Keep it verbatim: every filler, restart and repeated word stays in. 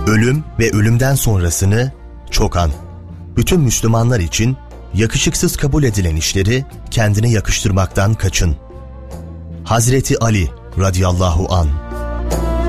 Ölüm ve ölümden sonrasını çok an. Bütün Müslümanlar için yakışıksız kabul edilen işleri kendine yakıştırmaktan kaçın. Hazreti Ali radıyallahu anh.